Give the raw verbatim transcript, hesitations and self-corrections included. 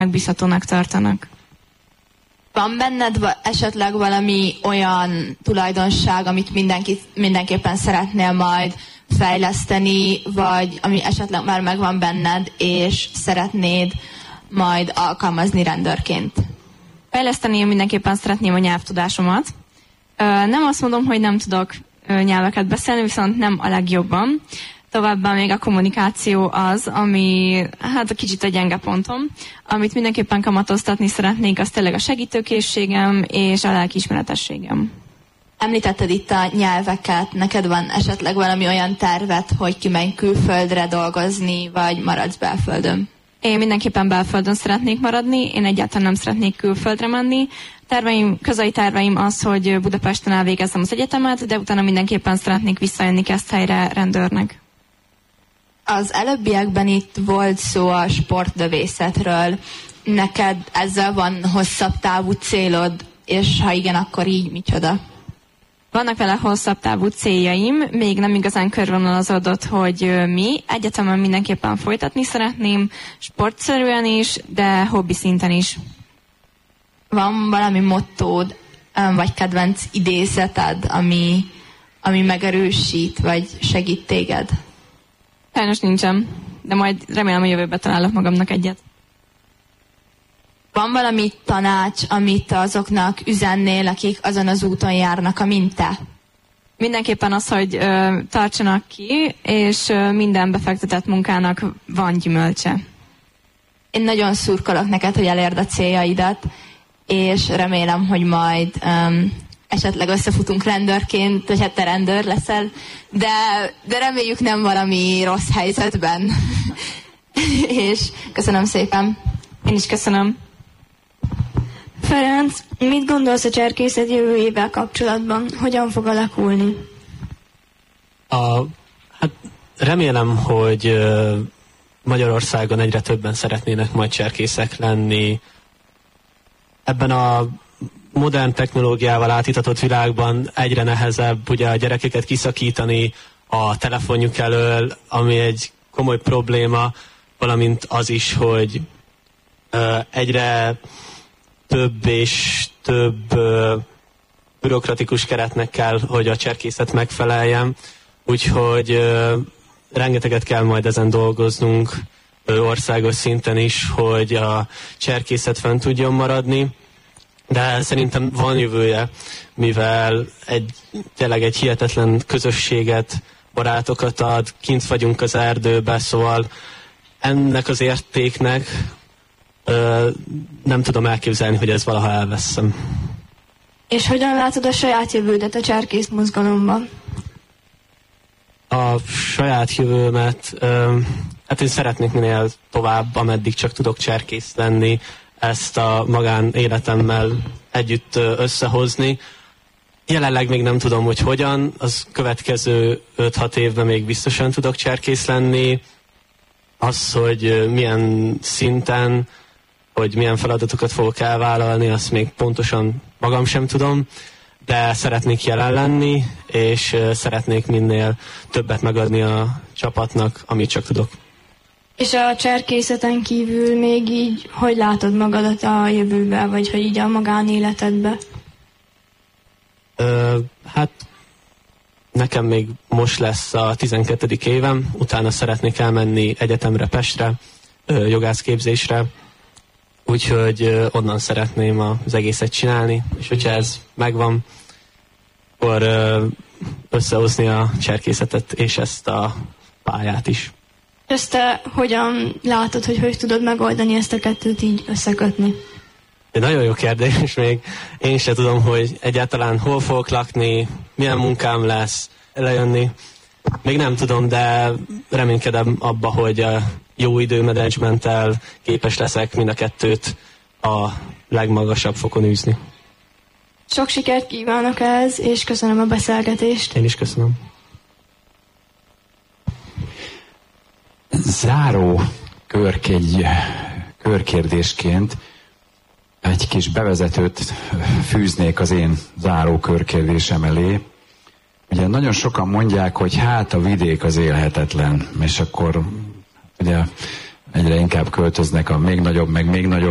megbízhatónak tartanak. Van benned va- esetleg valami olyan tulajdonság, amit mindenki, mindenképpen szeretnél majd fejleszteni, vagy ami esetleg már megvan benned, és szeretnéd majd alkalmazni rendőrként? Fejleszteni én mindenképpen szeretném a nyelvtudásomat. Nem azt mondom, hogy nem tudok nyelveket beszélni, viszont nem a legjobban. Továbbá még a kommunikáció az, ami hát a kicsit a gyenge pontom, amit mindenképpen kamatoztatni szeretnék, az tényleg a segítőkészségem és a lelkiismeretességem. Említetted itt a nyelveket, neked van esetleg valami olyan tervet, hogy kimenj külföldre dolgozni, vagy maradsz belföldön? Én mindenképpen belföldön szeretnék maradni, én egyáltalán nem szeretnék külföldre menni. Terveim, közeli terveim az, hogy Budapesten elvégezzem az egyetemet, de utána mindenképpen szeretnék visszajönni Keszthelyre rendőrnek. Az előbbiekben itt volt szó a sportlövészetről. Neked ezzel van hosszabb távú célod, és ha igen, akkor így micsoda? Vannak vele hosszabb távú céljaim, még nem igazán körvonalazódott, hogy mi. Egyetemen mindenképpen folytatni szeretném, sportszerűen is, de hobbi szinten is. Van valami mottód, vagy kedvenc idézeted, ami, ami megerősít, vagy segít téged? Sajnos nincsen, de majd remélem a jövőben találok magamnak egyet. Van valami tanács, amit azoknak üzennél, akik azon az úton járnak, amint te? Mindenképpen az, hogy ö, tartsanak ki, és ö, minden befektetett munkának van gyümölcse. Én nagyon szurkolok neked, hogy elérd a céljaidat, és remélem, hogy majd um, esetleg összefutunk rendőrként, vagy hát te rendőr leszel, de, de reméljük nem valami rossz helyzetben. És köszönöm szépen. Én is köszönöm. Ferenc, mit gondolsz a cserkészet jövőjével kapcsolatban? Hogyan fog alakulni? A, hát remélem, hogy uh, Magyarországon egyre többen szeretnének majd cserkészek lenni. Ebben a modern technológiával átítatott világban egyre nehezebb ugye a gyerekeket kiszakítani a telefonjuk elől, ami egy komoly probléma, valamint az is, hogy uh, egyre több és több uh, bürokratikus keretnek kell, hogy a cserkészet megfeleljen, úgyhogy uh, rengeteget kell majd ezen dolgoznunk uh, országos szinten is, hogy a cserkészet fenn tudjon maradni, de szerintem van jövője, mivel egy, tényleg egy hihetetlen közösséget, barátokat ad, kint vagyunk az erdőbe, szóval ennek az értéknek Ö, nem tudom elképzelni, hogy ez valaha elveszem. És hogyan látod a saját jövődet a cserkész mozgalomban? A saját jövőmet, ö, hát én szeretnék minél tovább, ameddig csak tudok cserkész lenni, ezt a magán életemmel együtt összehozni. Jelenleg még nem tudom, hogy hogyan, az következő öt-hat évben még biztosan tudok cserkész lenni. Az, hogy milyen szinten, hogy milyen feladatokat fogok elvállalni, azt még pontosan magam sem tudom, de szeretnék jelen lenni, és szeretnék minél többet megadni a csapatnak, amit csak tudok. És a cserkészeten kívül még így, hogy látod magadat a jövőben, vagy hogy így a magánéletedben? Ö, hát nekem még most lesz a tizenkettedik évem, utána szeretnék elmenni egyetemre Pestre, ö, jogászképzésre, úgyhogy ö, onnan szeretném az egészet csinálni, és hogyha ez megvan, akkor ö, összehozni a cserkészetet és ezt a pályát is. És te hogyan látod, hogy hogy tudod megoldani ezt a kettőt így összekötni? Egy nagyon jó kérdés, még én sem tudom, hogy egyáltalán hol fogok lakni, milyen munkám lesz, lejönni. Még nem tudom, de reménykedem abba, hogy a jó időmenedzsmenttel képes leszek mind a kettőt a legmagasabb fokon űzni. Sok sikert kívánok ehhez, és köszönöm a beszélgetést. Én is köszönöm. Záró körkegy, körkérdésként egy kis bevezetőt fűznék az én záró körkérdésem elé. Ugye nagyon sokan mondják, hogy hát a vidék az élhetetlen, és akkor ugye egyre inkább költöznek a még nagyobb, meg még nagyobb